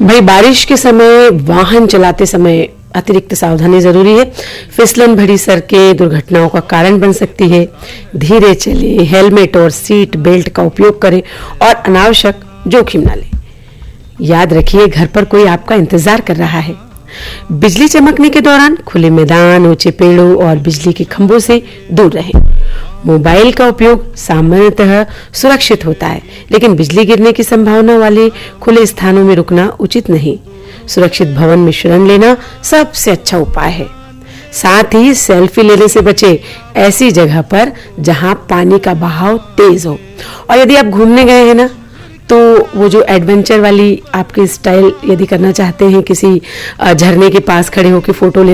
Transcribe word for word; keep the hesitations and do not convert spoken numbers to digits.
भाई बारिश के समय वाहन चलाते समय अतिरिक्त सावधानी जरूरी है। फिसलन भरी सड़कें दुर्घटनाओं का कारण बन सकती है। धीरे चलें, हेलमेट और सीट बेल्ट का उपयोग करें और अनावश्यक जोखिम न लें। याद रखिए, घर पर कोई आपका इंतजार कर रहा है। बिजली चमकने के दौरान खुले मैदान, ऊंचे पेड़ों और बिजली के खंभों से दूर रहें। मोबाइल का उपयोग सामान्यतः सुरक्षित होता है, लेकिन बिजली गिरने की संभावना वाले खुले स्थानों में रुकना उचित नहीं। सुरक्षित भवन में शरण लेना सबसे अच्छा उपाय है। साथ ही सेल्फी लेने से बचे ऐसी जगह पर जहां पानी का बहाव तेज हो। और यदि आप घूमने गए हैं ना, तो वो जो एडवेंचर वाली आपकी स्टाइल यदि करना चाहते हैं, किसी झरने के पास खड़े होकर फोटो ले